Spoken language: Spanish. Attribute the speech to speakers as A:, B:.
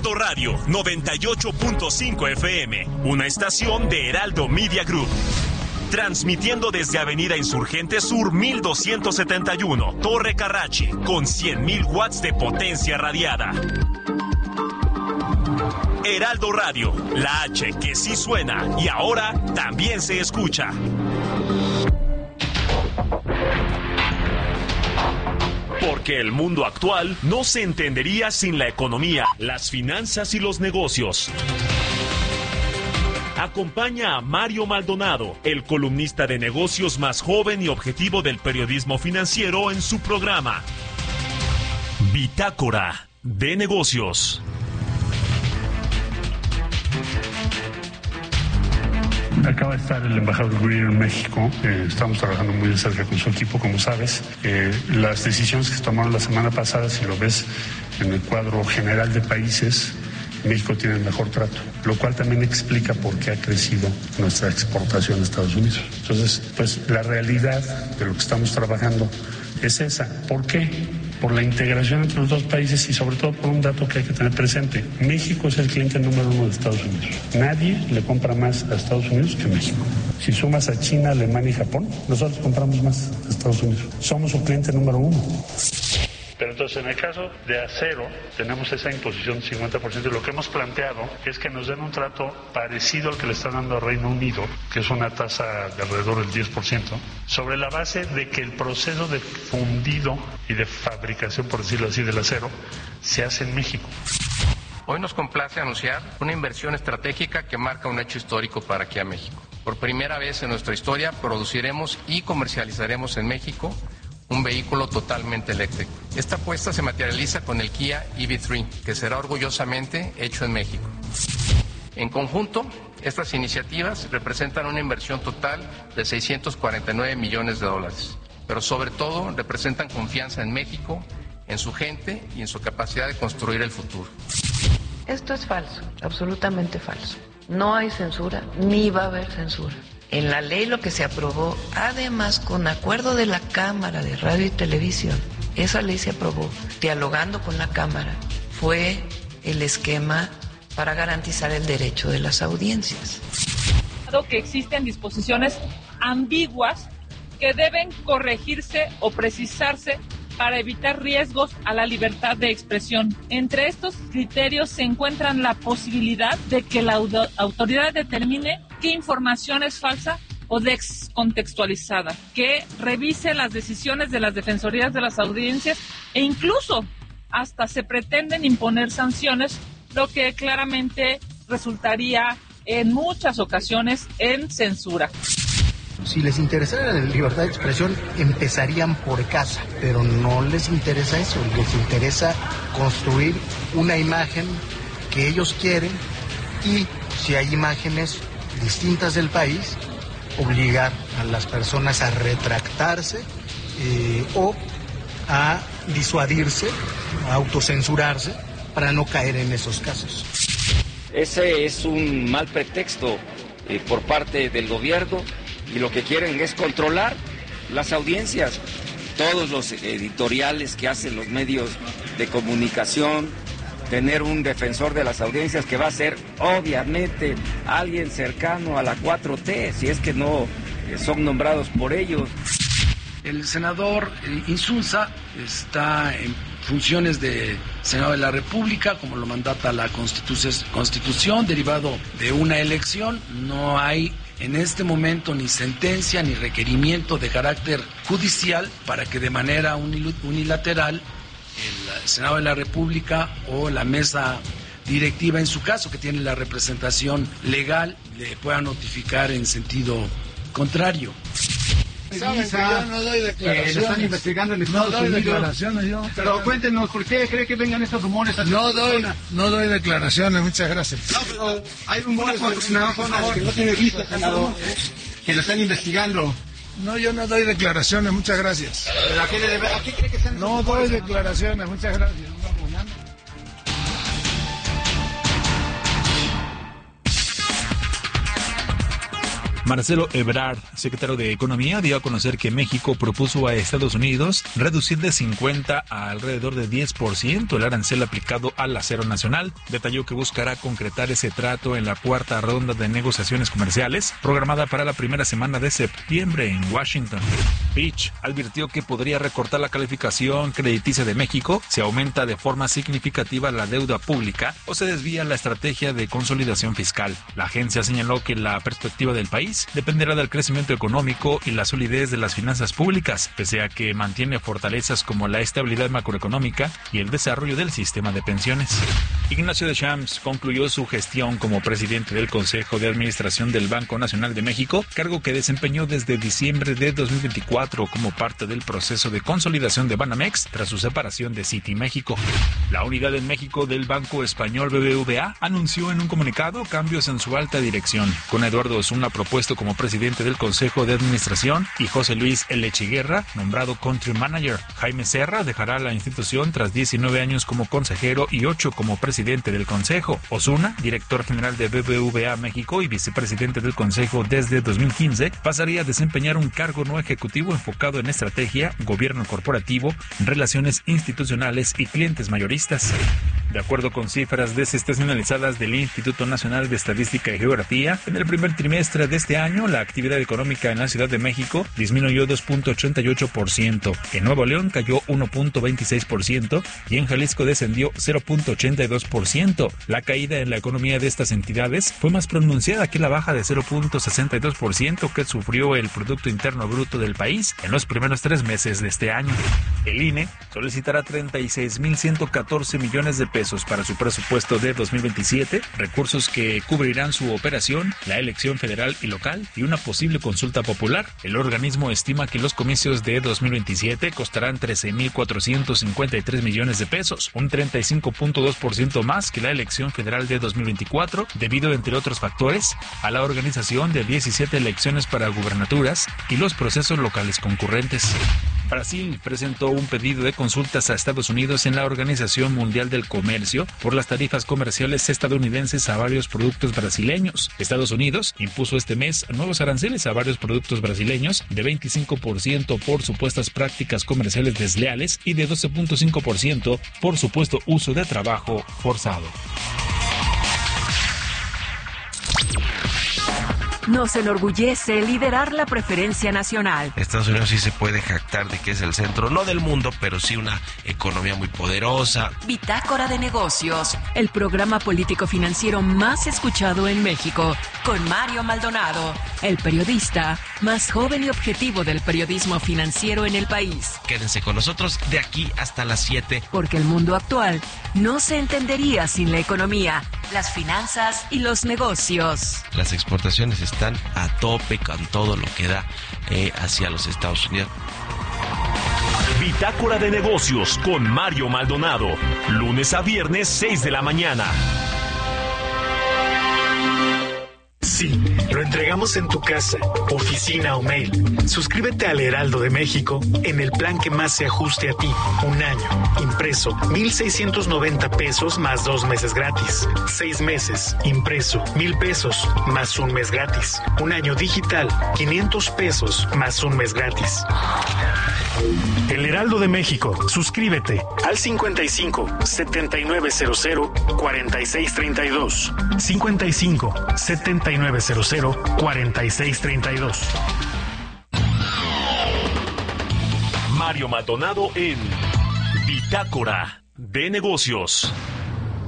A: Heraldo Radio 98.5 FM, una estación de Heraldo Media Group. Transmitiendo desde Avenida Insurgente Sur 1271, Torre Carrachi, con 100.000 watts de potencia radiada. Heraldo Radio, la H que sí suena y ahora también se escucha. Porque el mundo actual no se entendería sin la economía, las finanzas y los negocios. Acompaña a Mario Maldonado, el columnista de negocios más joven y objetivo del periodismo financiero, en su programa Bitácora de Negocios.
B: Acaba de estar el embajador Greer en México. Estamos trabajando muy de cerca con su equipo, como sabes. Las decisiones que se tomaron la semana pasada, si lo ves en el cuadro general de países, México tiene el mejor trato, lo cual también explica por qué ha crecido nuestra exportación a Estados Unidos. Entonces, pues la realidad de lo que estamos trabajando es esa. ¿Por qué? Por la integración entre los dos países y sobre todo por un dato que hay que tener presente. México es el cliente número 1 de Estados Unidos. Nadie le compra más a Estados Unidos que México. Si sumas a China, Alemania y Japón, nosotros compramos más a Estados Unidos. Somos su cliente número 1. Pero entonces, en el caso de acero, tenemos esa imposición del 50%. Y lo que hemos planteado es que nos den un trato parecido al que le están dando a Reino Unido, que es una tasa de alrededor del 10%, sobre la base de que el proceso de fundido y de fabricación, por decirlo así, del acero, se hace en México.
C: Hoy nos complace anunciar una inversión estratégica que marca un hecho histórico para Kia México. Por primera vez en nuestra historia, produciremos y comercializaremos en México un vehículo totalmente eléctrico. Esta apuesta se materializa con el Kia EV3, que será orgullosamente hecho en México. En conjunto, estas iniciativas representan una inversión total de $649 millones, pero sobre todo representan confianza en México, en su gente y en su capacidad de construir el futuro.
D: Esto es falso, absolutamente falso. No hay censura, ni va a haber censura. En la ley lo que se aprobó, además con acuerdo de la Cámara de Radio y Televisión, esa ley se aprobó dialogando con la Cámara, fue el esquema para garantizar el derecho de las audiencias.
E: Que existen disposiciones ambiguas que deben corregirse o precisarse para evitar riesgos a la libertad de expresión. Entre estos criterios se encuentran la posibilidad de que la autoridad determine qué información es falsa o descontextualizada, que revise las decisiones de las defensorías de las audiencias e incluso hasta se pretenden imponer sanciones, lo que claramente resultaría en muchas ocasiones en censura.
F: Si les interesara la libertad de expresión, empezarían por casa, pero no les interesa eso, les interesa construir una imagen que ellos quieren y si hay imágenes distintas del país, obligar a las personas a retractarse o a disuadirse, a autocensurarse para no caer en esos casos.
G: Ese es un mal pretexto por parte del gobierno. Y lo que quieren es controlar las audiencias, todos los editoriales que hacen los medios de comunicación, tener un defensor de las audiencias que va a ser obviamente alguien cercano a la 4T, si es que no son nombrados por ellos.
H: El senador Insulza está en funciones de Senado de la República, como lo mandata la Constitución, derivado de una elección. No hay en este momento ni sentencia ni requerimiento de carácter judicial para que de manera unilateral el Senado de la República o la mesa directiva, en su caso que tiene la representación legal, le pueda notificar en sentido contrario.
I: Saben que yo no doy declaraciones.
J: Lo están investigando en Estados Unidos.
I: Declaraciones yo.
J: Pero cuéntenos, ¿por qué cree que vengan estos rumores?
I: No doy declaraciones, muchas gracias.
J: No, pero hay rumores que no tiene vista, senador, que lo están investigando.
I: No, yo no doy declaraciones, muchas gracias.
J: ¿Pero a qué cree que sean?
I: No doy declaraciones, muchas gracias.
K: Marcelo Ebrard, secretario de Economía, dio a conocer que México propuso a Estados Unidos reducir de 50 a alrededor de 10% el arancel aplicado al acero nacional. Detalló que buscará concretar ese trato en la cuarta ronda de negociaciones comerciales programada para la primera semana de septiembre en Washington. Fitch advirtió que podría recortar la calificación crediticia de México si aumenta de forma significativa la deuda pública o se desvía la estrategia de consolidación fiscal. La agencia señaló que la perspectiva del país dependerá del crecimiento económico y la solidez de las finanzas públicas, pese a que mantiene fortalezas como la estabilidad macroeconómica y el desarrollo del sistema de pensiones. Ignacio Deschamps concluyó su gestión como presidente del Consejo de Administración del Banco Nacional de México, cargo que desempeñó desde diciembre de 2024 como parte del proceso de consolidación de Banamex tras su separación de Citiméxico. La unidad en México del Banco Español BBVA anunció en un comunicado cambios en su alta dirección, con Eduardo Osuna propuesto como presidente del Consejo de Administración y José Luis Elechiguerra nombrado Country Manager. Jaime Serra dejará la institución tras 19 años como consejero y 8 como presidente del Consejo. Osuna, director general de BBVA México y vicepresidente del Consejo desde 2015, pasaría a desempeñar un cargo no ejecutivo enfocado en estrategia, gobierno corporativo, relaciones institucionales y clientes mayoristas. De acuerdo con cifras desestacionalizadas del Instituto Nacional de Estadística y Geografía, en el primer trimestre de este año, la actividad económica en la Ciudad de México disminuyó 2.88%, en Nuevo León cayó 1.26% y en Jalisco descendió 0.82%. La caída en la economía de estas entidades fue más pronunciada que la baja de 0.62% que sufrió el Producto Interno Bruto del país en los primeros 3 meses de este año. El INE solicitará 36.114 millones de pesos para su presupuesto de 2027, recursos que cubrirán su operación, la elección federal y local y una posible consulta popular. El organismo estima que los comicios de 2027 costarán 13.453 millones de pesos, un 35.2% más que la elección federal de 2024, debido, entre otros factores, a la organización de 17 elecciones para gubernaturas y los procesos locales concurrentes. Brasil presentó un pedido de consultas a Estados Unidos en la Organización Mundial del Comercio por las tarifas comerciales estadounidenses a varios productos brasileños. Estados Unidos impuso este mes nuevos aranceles a varios productos brasileños de 25% por supuestas prácticas comerciales desleales y de 12.5% por supuesto uso de trabajo forzado.
L: Nos enorgullece liderar la preferencia nacional.
M: Estados Unidos sí se puede jactar de que es el centro, no del mundo, pero sí una economía muy poderosa.
L: Bitácora de Negocios, el programa político financiero más escuchado en México, con Mario Maldonado, el periodista más joven y objetivo del periodismo financiero en el país.
M: Quédense con nosotros de aquí hasta las 7.
L: Porque el mundo actual no se entendería sin la economía, las finanzas y los negocios.
M: Las exportaciones están a tope con todo lo que da hacia los Estados Unidos.
A: Bitácora de Negocios con Mario Maldonado, lunes a viernes 6 de la mañana.
N: Sí, lo entregamos en tu casa, oficina o mail. Suscríbete al Heraldo de México en el plan que más se ajuste a ti. Un año, impreso, 1,690 pesos más 2 meses gratis. 6 meses, impreso, 1,000 pesos más 1 mes gratis. Un año digital, 500 pesos más 1 mes gratis. El Heraldo de México. Suscríbete al 55 7900 4632. 55 7900 4632.
A: Mario Maldonado en Bitácora de Negocios.